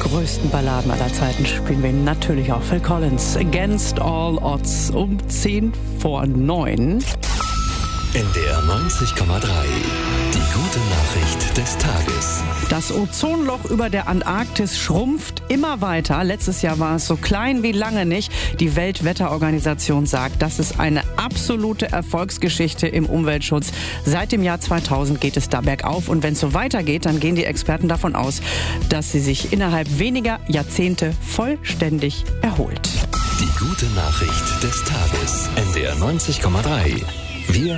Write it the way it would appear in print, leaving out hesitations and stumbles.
größten Balladen aller Zeiten spielen wir natürlich auch Phil Collins. Against All Odds um 8:50. NDR 90,3. Die gute Nachricht des Tages. Das Ozonloch über der Antarktis schrumpft immer weiter. Letztes Jahr war es so klein wie lange nicht. Die Weltwetterorganisation sagt, das ist eine absolute Erfolgsgeschichte im Umweltschutz. Seit dem Jahr 2000 geht es da bergauf. Und wenn es so weitergeht, dann gehen die Experten davon aus, dass sie sich innerhalb weniger Jahrzehnte vollständig erholt. Die gute Nachricht des Tages. NDR 90,3. Wir